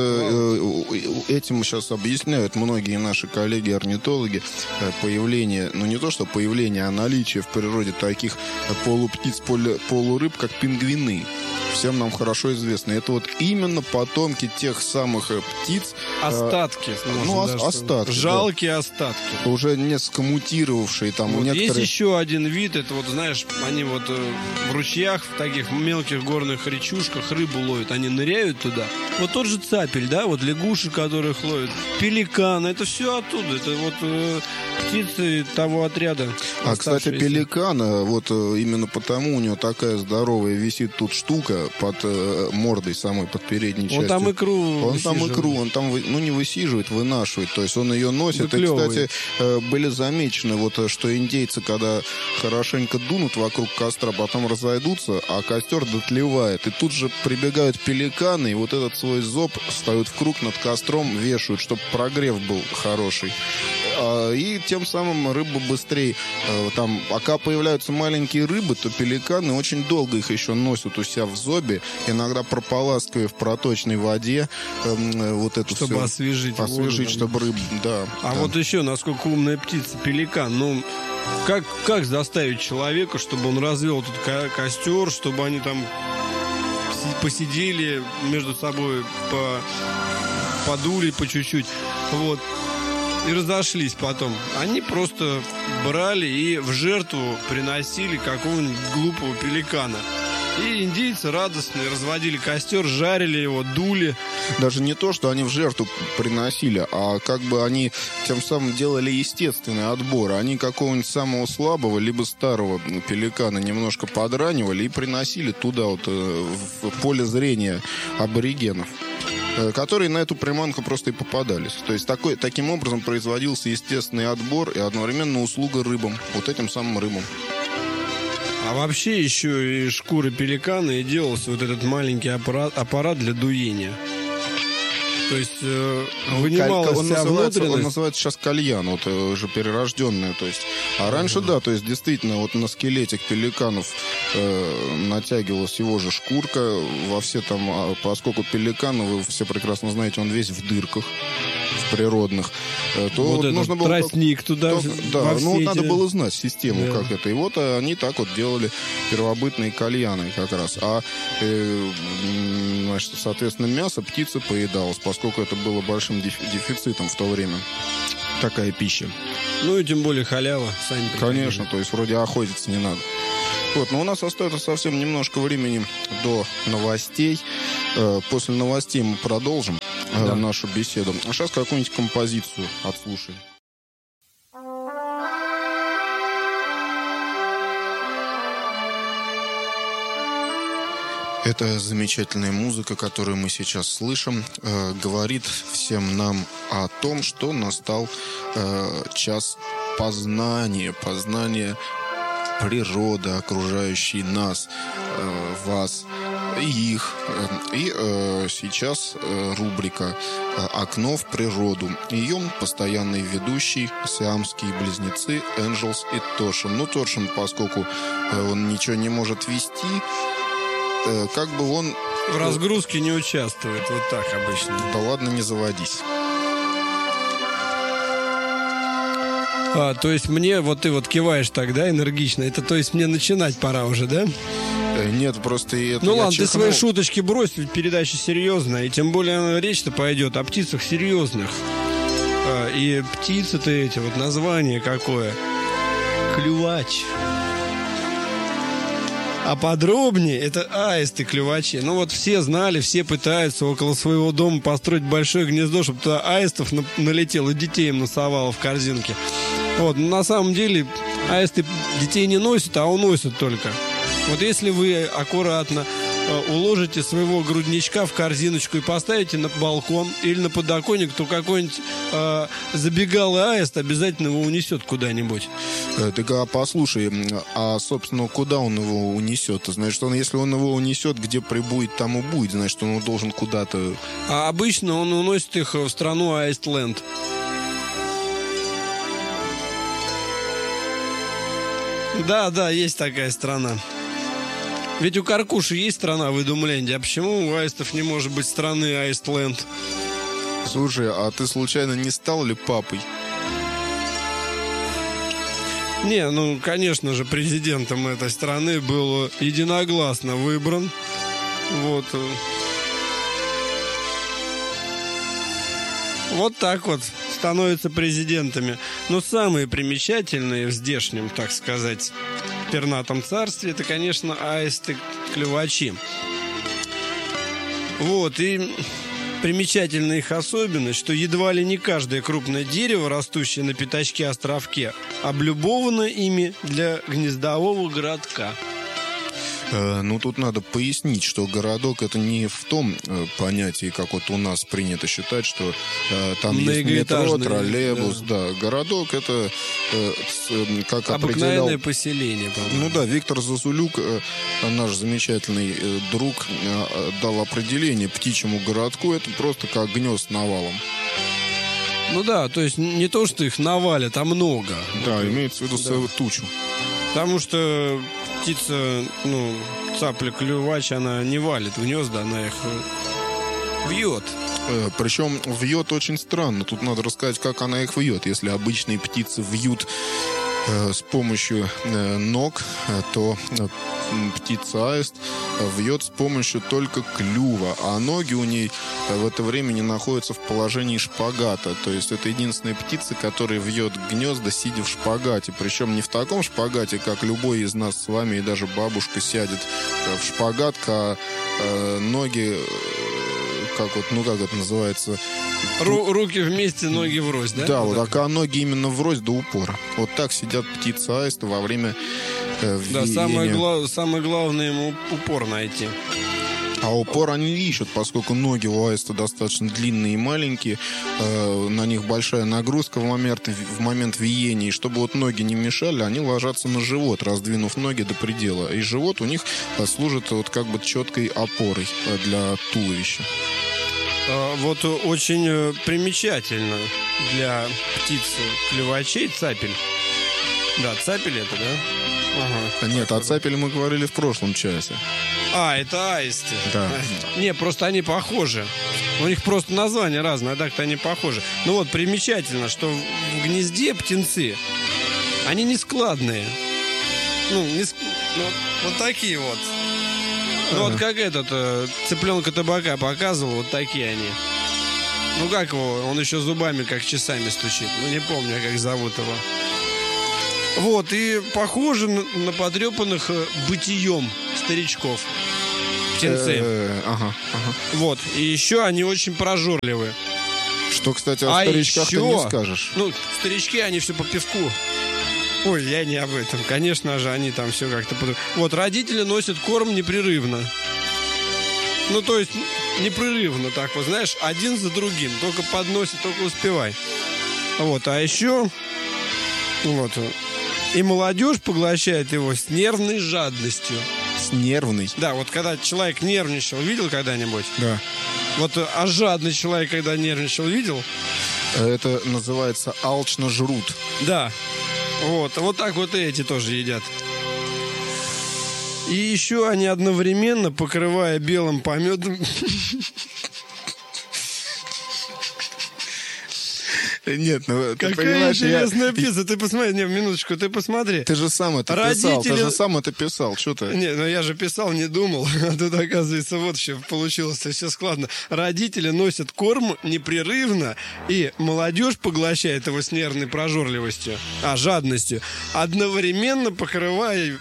этим сейчас объясняют многие наши коллеги-орнитологи появление, ну не то что появление, а наличие в природе таких полуптиц, полурыб, как пингвины. Всем нам хорошо известно. Это вот именно потомки тех самых птиц. Остатки. Остатки. Жалкие остатки. Уже несколько мутировавшие там. Вот некоторые... Есть еще один вид, это вот, знаешь, они вот в ручьях, в таких мелких горных речушках рыбу ловят, они ныряют туда. Вот тот же цапель, да, вот лягушек, которых ловят, пеликан, это все оттуда, это вот птицы того отряда. А, кстати, пеликана, вот именно потому у него такая здоровая висит тут штука под мордой самой, под передней частью. Он там икру, он там, ну, не высиживает, вынашивает, то есть он ее носит. Выклевывает. И, кстати, были замечены, вот, что индейцы, когда хорошенько дунут вокруг костра, потом разойдутся, а костер дотлевает. И тут же прибегают пеликаны, и вот этот свой зоб ставят в круг над костром, вешают, чтобы прогрев был хороший. И тем самым рыба быстрее там, пока появляются маленькие рыбы, то пеликаны очень долго их еще носят у себя в зобе, иногда прополаскивая в проточной воде вот эту чтобы всю, освежить воду, чтобы рыбу, да. А вот еще, насколько умная птица, пеликан, ну, как заставить человека, чтобы он развел этот костер, чтобы они там посидели между собой, подули по чуть-чуть, вот, и разошлись потом. Они просто брали и в жертву приносили какого-нибудь глупого пеликана. И индейцы радостные разводили костер, жарили его, дули. Даже не то, что они в жертву приносили, а как бы они тем самым делали естественный отбор. Они какого-нибудь самого слабого, либо старого пеликана немножко подранивали и приносили туда, вот, в поле зрения аборигенов. которые на эту приманку просто и попадались. То есть таким образом производился естественный отбор и одновременно услуга рыбам, вот этим самым рыбам. А вообще еще и шкуры пеликана и делался вот этот маленький аппарат для дуения. То есть вынималась вся внутренность. Он называется сейчас кальян, вот уже перерожденная. То есть. А раньше, да, то есть действительно вот на скелетик пеликанов натягивалась его же шкурка во все там, поскольку пеликан, вы все прекрасно знаете, он весь в дырках природных, то вот нужно было тростник туда. Да, ну вот надо было знать систему, да, как это. И вот они так вот делали первобытные кальяны как раз. А значит, соответственно, мясо птица поедалась, поскольку это было большим дефицитом в то время. Такая пища. Ну и тем более халява, сами понимаете. Конечно, то есть вроде охотиться не надо. Вот, но у нас остается совсем немножко времени до новостей. После новостей мы продолжим нашу беседу. А сейчас какую-нибудь композицию отслушаем. Эта замечательная музыка, которую мы сейчас слышим, говорит всем нам о том, что настал час познания природы, окружающей нас, вас и их. И сейчас рубрика «Окно в природу». Ее постоянный ведущий, сиамские близнецы Энджелс и Торшин. Ну, Торшин, поскольку он ничего не может вести, как бы он... В разгрузке не участвует, вот так обычно. Да ладно, не заводись. То есть мне, вот ты вот киваешь тогда энергично, это то есть мне начинать пора уже, да? Нет, просто и это... Ну ладно, ты свои шуточки брось, ведь передача серьезная, и тем более речь-то пойдет о птицах серьезных. И птицы-то эти, вот название какое? Клювач. А подробнее, это аисты клювачи. Ну вот все знали, все пытаются около своего дома построить большое гнездо, чтобы туда аистов налетело, детей им насовало в корзинке. Вот, но на самом деле аисты детей не носят, а уносят только. Вот если вы аккуратно уложите своего грудничка в корзиночку и поставите на балкон или на подоконник, то какой-нибудь забегалый аист обязательно его унесет куда-нибудь. Так, послушай, собственно, куда он его унесет? Значит, если он его унесет, где прибудет, там и будет. Значит, он должен куда-то... А обычно он уносит их в страну Аистленд. Да, есть такая страна. Ведь у Каркуши есть страна в Идумленде, а почему у аистов не может быть страны Аистленд? Слушай, а ты случайно не стал ли папой? Не, ну, конечно же, президентом этой страны был единогласно выбран. Вот. Вот так вот становятся президентами. Но самые примечательные в здешнем, так сказать, пернатом царстве, это, конечно, аисты-клювачи. Вот, и примечательна их особенность, что едва ли не каждое крупное дерево, растущее на пятачке-островке, облюбовано ими для гнездового городка. Ну, тут надо пояснить, что городок — это не в том понятии, как вот у нас принято считать, что там есть метро, троллейбус. Да. Городок — это как обыкновенное определял... поселение, по-моему. Ну да, Виктор Зазулюк, наш замечательный друг, дал определение птичьему городку. Это просто как гнезд навалом. Ну да, то есть не то, что их навалят, а много. Да, имеется в виду тучу. Потому что птица, цапля-клювач, она не валит в гнезда, она их вьет. Причем вьет очень странно. Тут надо рассказать, как она их вьет. Если обычные птицы вьют с помощью ног, то птица-аист вьет с помощью только клюва, а ноги у ней в это время не находятся в положении шпагата. То есть это единственная птица, которая вьет гнезда, сидя в шпагате. Причем не в таком шпагате, как любой из нас с вами, и даже бабушка сядет в шпагат, а ноги, как это называется... Руки вместе, ноги врозь, да? Да, вот так, а ноги именно врозь до упора. Вот так сидят птицы-аисты во время да, самое главное ему упор найти. А упор они ищут, поскольку ноги у аиста достаточно длинные и маленькие, на них большая нагрузка в момент виения, и чтобы вот ноги не мешали, они ложатся на живот, раздвинув ноги до предела. И живот у них служит вот как бы четкой опорой для туловища. Вот очень примечательно для птиц клювачей цапель. Да, цапель это, да? Ага. Нет, о цапеле мы говорили в прошлом часе. Это аисты. Да. Не, просто они похожи. У них просто название разное, а так-то они похожи. Ну вот, примечательно, что в гнезде птенцы, они не складные. Вот такие вот. Ну вот как цыпленка табака показывал, вот такие они. Ну как его, он еще зубами как часами стучит. Ну не помню, как зовут его. Вот, и похожи на потрепанных бытием старичков. Птенцы. Вот, и еще они очень прожорливые. Что, кстати, о старичках ты не скажешь. Ну, старички, они все по пивку. Ой, я не об этом. Конечно же, они там все как-то... Вот, родители носят корм непрерывно. Ну, то есть, непрерывно так вот, знаешь, один за другим. Только подносит, только успевай. Вот, а еще... Вот... И молодежь поглощает его с нервной жадностью. С нервной? Да, вот когда человек нервничал, видел когда-нибудь? Да. Вот, а жадный человек, когда нервничал, видел? Это называется алчно жрут. Да. Вот так вот и эти тоже едят. И еще они одновременно, покрывая белым пометом... Нет, ну ты какая понимаешь, интересная птица. Ты посмотри, минуточку, ты посмотри. Ты же сам это писал, что ты? Не, ну я же писал, не думал. А тут, оказывается, вот еще получилось все складно. Родители носят корм непрерывно, и молодежь поглощает его с нервной прожорливостью, жадностью, одновременно покрывая.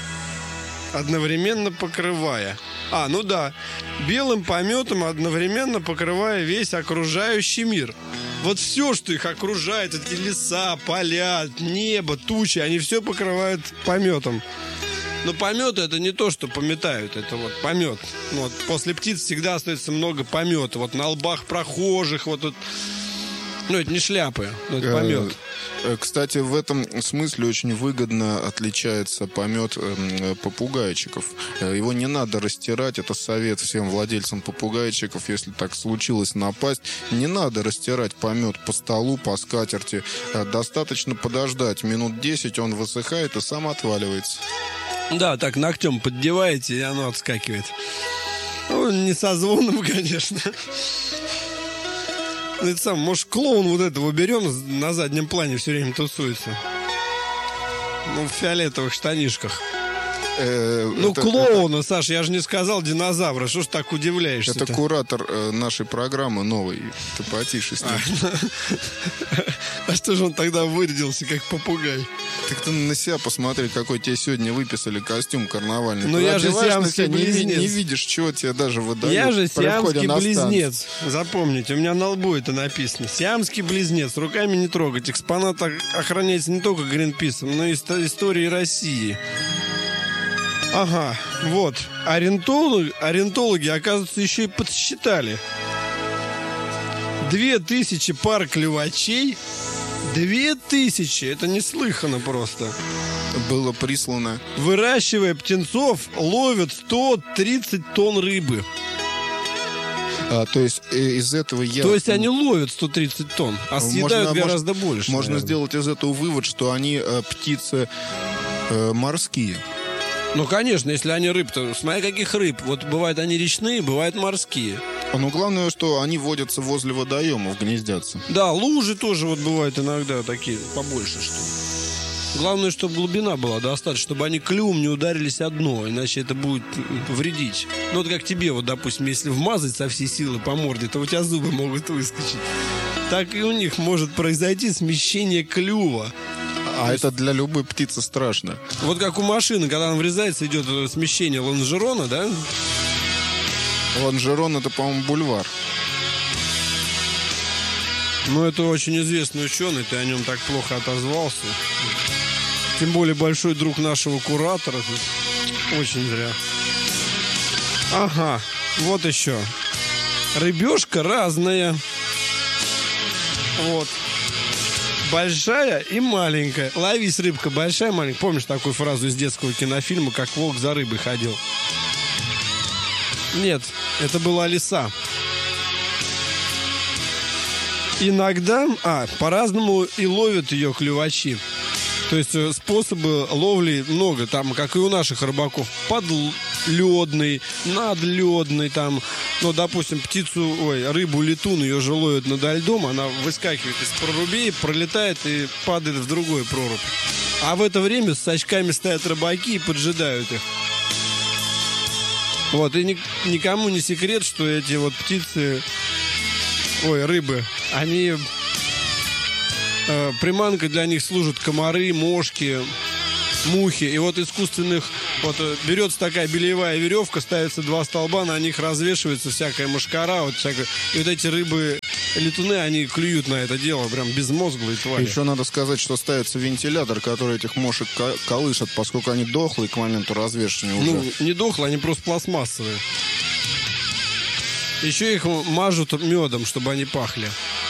Ну да, белым пометом одновременно покрывая весь окружающий мир. Вот все, что их окружает, эти леса, поля, небо, тучи, они все покрывают пометом. Но помет это не то, что пометают, это вот помет. Вот после птиц всегда остается много помета. Вот на лбах прохожих, вот тут. Ну, это не шляпы, но это помет. Кстати, в этом смысле очень выгодно отличается помет попугайчиков. Его не надо растирать, это совет всем владельцам попугайчиков, если так случилось напасть. Не надо растирать помет по столу, по скатерти. Достаточно подождать минут 10, он высыхает и сам отваливается. Да, так ногтем поддеваете, и оно отскакивает. Ну, не со звоном, конечно. Это сам, может, клоун вот этого берем, на заднем плане все время тусуется. Ну, в фиолетовых штанишках. Клоуна, Саша, я же не сказал динозавра. Что ж так удивляешься? Это куратор нашей программы новой. Ты потише с ним. А что же он тогда вырядился, как попугай? Так ты на себя посмотри, какой тебе сегодня выписали костюм карнавальный. Ну я же сиамский близнец. Не видишь, чего тебе даже выдают. Я же сиамский близнец. Запомните, у меня на лбу это написано. Сиамский близнец, руками не трогать. Экспонат охраняется не только Гринписом, но и историей России. Ага, вот. Орнитологи, оказывается, еще и подсчитали. 2000 пар клювачей. 2000, это неслыханно просто. Было прислано. Выращивая птенцов, ловят 130 тонн рыбы. То есть из этого То есть они ловят 130 тонн, а съедают гораздо больше. Можно сделать из этого вывод, что они птицы морские. Ну, конечно, если они рыб-то... Смотри, каких рыб. Вот бывают они речные, бывают морские. Но главное, что они водятся возле водоемов, гнездятся. Да, лужи тоже вот бывают иногда такие, побольше, что. Главное, чтобы глубина была достаточно, чтобы они клювом не ударились о дно, иначе это будет вредить. Ну, вот как тебе, вот, допустим, если вмазать со всей силы по морде, то у тебя зубы могут выскочить. Так и у них может произойти смещение клюва. А это для любой птицы страшно. Вот как у машины, когда она врезается, идет смещение лонжерона, да? Лонжерон — это, по-моему, бульвар. Ну, это очень известный ученый, ты о нем так плохо отозвался. Тем более большой друг нашего куратора. Очень зря. Ага. Вот еще. Рыбешка разная. Вот. Большая и маленькая. Ловись, рыбка, большая, маленькая. Помнишь такую фразу из детского кинофильма, как волк за рыбой ходил? Нет, это была лиса. Иногда, по-разному и ловят ее клювачи. То есть способы ловли много, там, как и у наших рыбаков. Подледный, надледный, там, ну, допустим, рыбу-летун, ее же ловят надо льдом, она выскакивает из прорубей, пролетает и падает в другую прорубь. А в это время с очками стоят рыбаки и поджидают их. Вот, и никому не секрет, что эти вот птицы, рыбы, они... приманкой для них служат комары, мошки, мухи. И вот искусственных... берется такая бельевая веревка, ставится 2 столба, на них развешивается всякая мошкара. И вот эти рыбы-летуны, они клюют на это дело, прям безмозглые твари. Еще надо сказать, что ставится вентилятор, который этих мошек колышет, поскольку они дохлые к моменту развешивания уже. Ну, не дохлые, они просто пластмассовые. Еще их мажут медом, чтобы они пахли.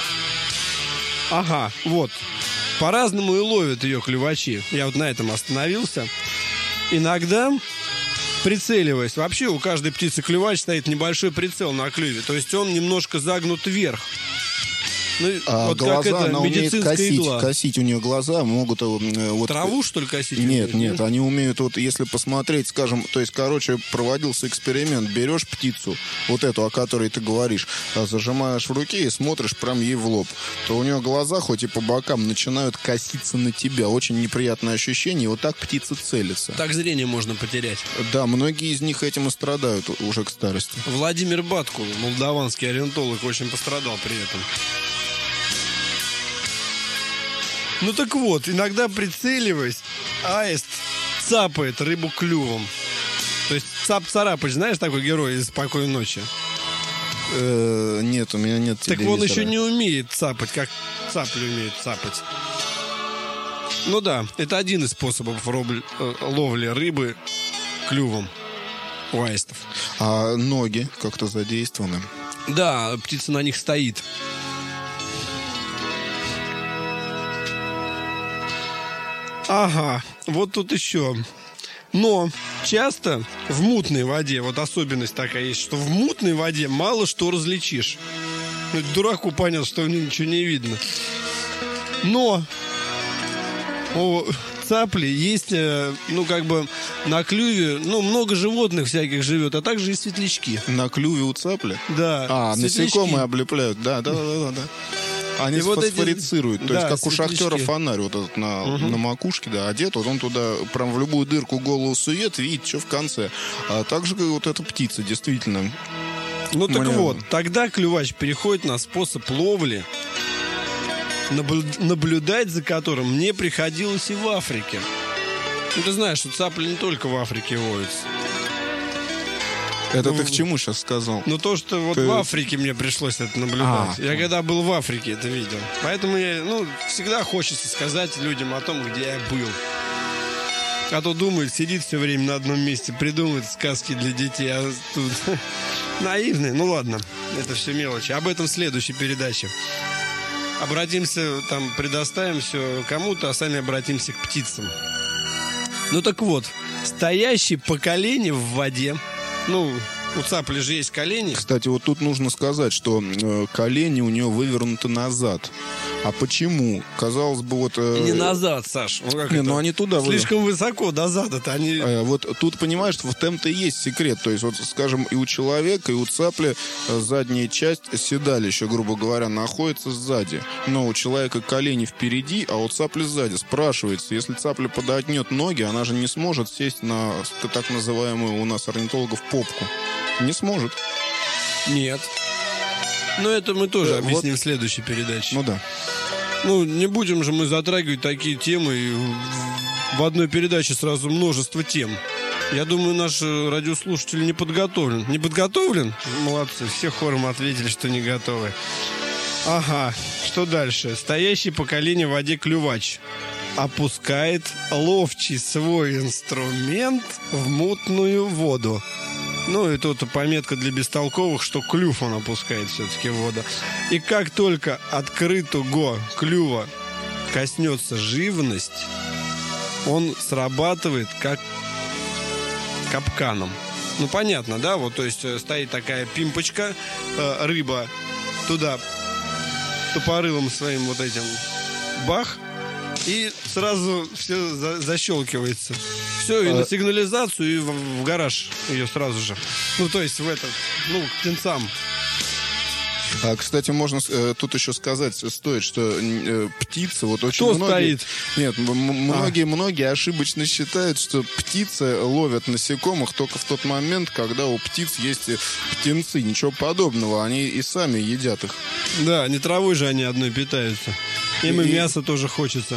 Ага, вот. По-разному и ловят ее клювачи. Я вот на этом остановился. Иногда, прицеливаясь, вообще у каждой птицы клювач стоит небольшой прицел на клюве. То есть он немножко загнут вверх. Ну, вот глаза, как это, она умеет игла. косить у нее глаза, могут... Траву, что ли, косить? Нет, они умеют, если посмотреть, скажем, то есть, проводился эксперимент, берешь птицу, вот эту, о которой ты говоришь, зажимаешь в руке и смотришь прям ей в лоб, то у нее глаза, хоть и по бокам, начинают коситься на тебя. Очень неприятное ощущение, и вот так птица целится. Так зрение можно потерять. Да, многие из них этим и страдают уже к старости. Владимир Батко, молдаванский орнитолог, очень пострадал при этом. Ну так вот, иногда прицеливаясь, аист цапает рыбу клювом. То есть Цап-Царапыч, знаешь, такой герой из «Спокойной ночи»? Нет, у меня нет телевизора. Так он еще не умеет цапать, как цапли умеют цапать. Ну да, это один из способов ловли рыбы клювом у аистов. А ноги как-то задействованы? Да, птица на них стоит. Ага, вот тут еще. Но часто в мутной воде, вот особенность такая есть, что в мутной воде мало что различишь. Ну, дураку понятно, что в ней ничего не видно. Но у цапли есть, на клюве, много животных всяких живет, а также и светлячки. На клюве у цапли? Да. Насекомые облепляют, да. Они фосфорицируют, то есть как у шахтера фонарь вот этот на макушке, да, одет, вот он туда прям в любую дырку голову сует, видит, что в конце. А также вот эта птица, действительно. Ну так вот, тогда клювач переходит на способ ловли, наблюдать за которым мне приходилось и в Африке. Ну ты знаешь, что цапли не только в Африке водятся. Это ты к чему сейчас сказал? Ну, то, что вот в Африке мне пришлось это наблюдать. Я когда был в Африке, это видел. Поэтому всегда хочется сказать людям о том, где я был. А то думает, сидит все время на одном месте, придумывает сказки для детей, а тут наивные. Ну, ладно, это все мелочи. Об этом в следующей передаче. Предоставим все кому-то, а сами обратимся к птицам. Ну, так вот, стоящие по колени в воде. У цапли же есть колени. Кстати, вот тут нужно сказать, что колени у нее вывернуты назад. А почему? Казалось бы, Не назад, Саш. Они туда слишком высоко, до зада-то они... Вот тут, понимаешь, в этом-то и есть секрет. То есть, вот, скажем, и у человека, и у цапли задняя часть седалища, грубо говоря, находится сзади. Но у человека колени впереди, а у цапли сзади. Спрашивается, если цапля подотнет ноги, она же не сможет сесть на так называемую у нас орнитологов попку. Не сможет. Нет. Но это мы тоже объясним в следующей передаче. Ну да. Не будем же мы затрагивать такие темы. И в одной передаче сразу множество тем. Я думаю, наш радиослушатель не подготовлен. Не подготовлен? Молодцы, все хором ответили, что не готовы. Ага, что дальше? Стоящий по колени в воде клювач опускает ловчий свой инструмент в мутную воду. Ну, и тут пометка для бестолковых, что клюв он опускает все-таки в воду. И как только открытого клюва коснется живность, он срабатывает как капканом. Ну, понятно, да? Вот, то есть стоит такая пимпочка, рыба туда тупорылым своим вот этим бах, и сразу все защелкивается. Все, и на сигнализацию, и в гараж ее сразу же. Ну, то есть в этот, к птенцам. Кстати, можно тут еще сказать стоит, что птицы, вот очень Кто многие... стоит? Нет, многие ошибочно считают, что птицы ловят насекомых только в тот момент, когда у птиц есть птенцы. Ничего подобного, они и сами едят их. Да, не травой же они одной питаются. Им и мясо тоже хочется.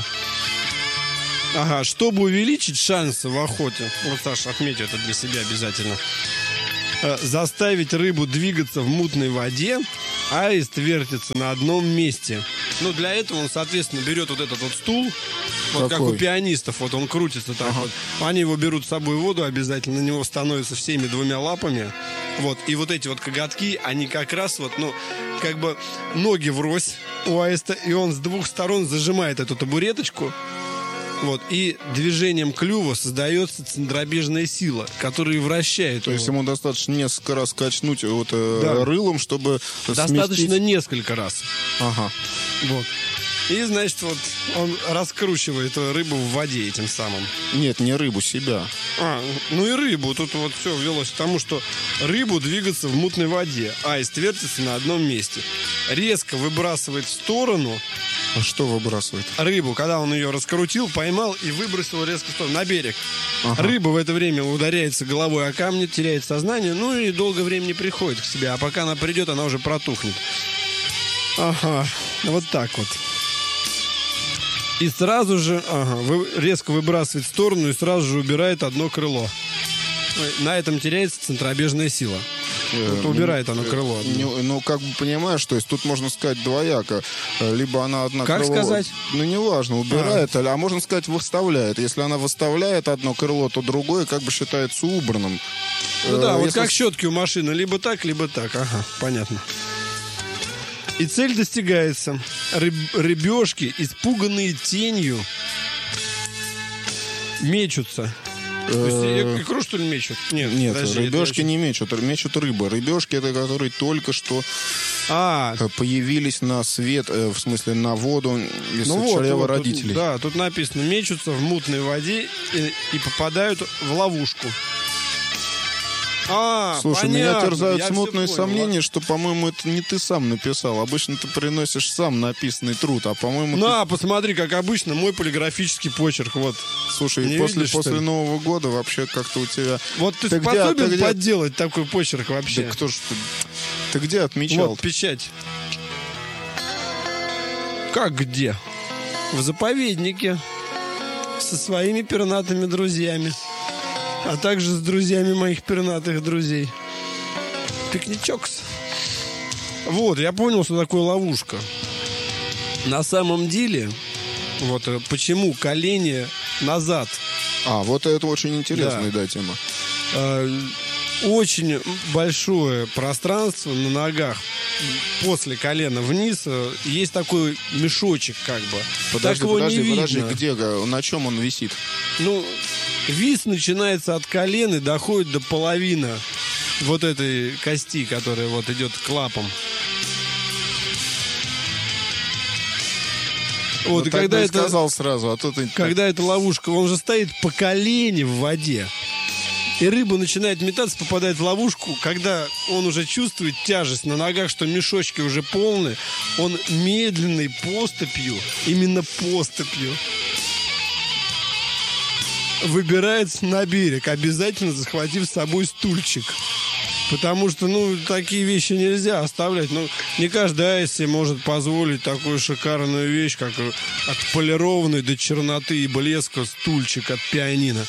Ага, чтобы увеличить шансы в охоте, вот Саша, отметь это для себя обязательно, заставить рыбу двигаться в мутной воде, аист вертится на одном месте. Ну, для этого он, соответственно, берет вот этот вот стул, вот как у пианистов, вот он крутится так вот. Они его берут с собой в воду обязательно, на него становятся всеми двумя лапами. Вот, и вот эти вот коготки, они как раз вот, как бы ноги врозь у аиста, и он с двух сторон зажимает эту табуреточку. Вот, и движением клюва создается центробежная сила, которая вращает То его. есть ему достаточно несколько раз качнуть рылом, чтобы Достаточно сместить... несколько раз. Ага. Вот. И, значит, вот он раскручивает рыбу в воде этим самым. Нет, не рыбу, себя. Ну и рыбу. Тут вот все велось к тому, что рыбу двигаться в мутной воде. Аист вертится на одном месте. Резко выбрасывает в сторону... А что выбрасывает? Рыбу, когда он ее раскрутил, поймал и выбросил резко в сторону, на берег. Ага. Рыба в это время ударяется головой о камни, теряет сознание, ну и долгое время не приходит к себе. А пока она придет, она уже протухнет. Ага, вот так вот. И сразу же, резко выбрасывает в сторону и сразу же убирает одно крыло. На этом теряется центробежная сила. Убирает оно крыло. Ну, как бы понимаешь, то есть тут можно сказать двояко. Либо она одно как крыло... Как сказать? Ну, неважно, убирает, а можно сказать выставляет. Если она выставляет одно крыло, то другое как бы считается убранным. Ну да, вот как щетки у машины. Либо так, либо так. Ага, понятно. И цель достигается. Рыбешки, испуганные тенью, мечутся. То есть икру, что ли, мечут? Нет, подожди, рыбешки не мечут, мечут рыбы. Рыбешки, это которые только что появились на свет, в смысле на воду из чрева родителей. Тут написано, мечутся в мутной воде и попадают в ловушку. Слушай, понятно, меня терзают смутные сомнения, что, по-моему, это не ты сам написал. Обычно ты приносишь сам написанный труд, а, по-моему... посмотри, как обычно, мой полиграфический почерк, вот. Слушай, после Нового года вообще как-то у тебя... Вот ты способен подделать такой почерк вообще? Да кто ж ты... Ты где отмечал? Вот, печать. Как где? В заповеднике. Со своими пернатыми друзьями. А также с друзьями моих пернатых друзей. Пикничокс. Вот, я понял, что такое ловушка. На самом деле, вот почему колени назад. Вот это очень интересная, тема. Очень большое пространство на ногах после колена вниз. Есть такой мешочек, как бы. Подожди, где, на чем он висит? Вис начинается от колен и доходит до половины вот этой кости, которая вот идет к лапам. Вот, и когда это сказал сразу, а то ты... Когда эта ловушка, он же стоит по колени в воде. И рыба начинает метаться, попадает в ловушку. Когда он уже чувствует тяжесть на ногах, что мешочки уже полны, он медленной поступью, именно поступью, выбирается на берег, обязательно захватив с собой стульчик. Потому что, такие вещи нельзя оставлять. Не каждый аист себе может позволить такую шикарную вещь, как отполированный до черноты и блеска стульчик от пианино.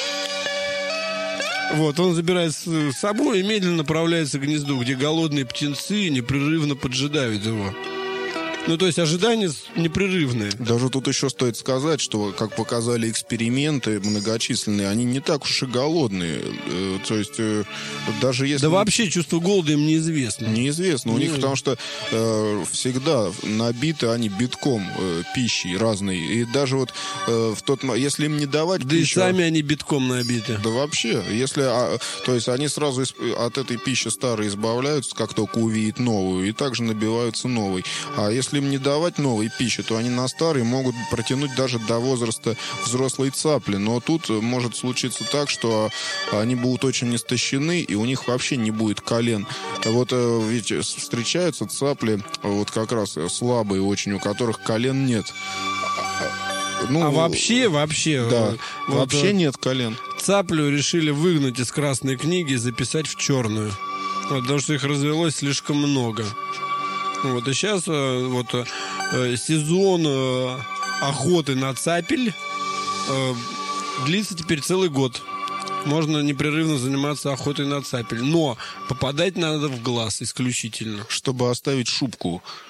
Вот, он забирает с собой и медленно направляется к гнезду, где голодные птенцы непрерывно поджидают его. Ну, то есть ожидания непрерывные. Даже тут еще стоит сказать, что, как показали эксперименты многочисленные, они не так уж и голодные. То есть, даже если... Да вообще чувство голода им неизвестно. Неизвестно. У них, потому что всегда набиты они битком пищей разной. И даже вот в тот момент, если им не давать да пищу... и сами они битком набиты. Да вообще. Если, то есть они сразу от этой пищи старой избавляются, как только увидят новую, и также набиваются новой. А если им не давать новой пищи, то они на старой могут протянуть даже до возраста взрослой цапли. Но тут может случиться так, что они будут очень истощены, и у них вообще не будет колен. Вот ведь встречаются цапли, вот как раз слабые очень, у которых колен нет. Ну, вообще, да, вот, вообще нет колен. Цаплю решили выгнать из Красной книги и записать в черную. Вот, потому что их развелось слишком много. Вот, и сейчас сезон охоты на цапель длится теперь целый год. Можно непрерывно заниматься охотой на цапель. Но попадать надо в глаз исключительно. Чтобы оставить шубку.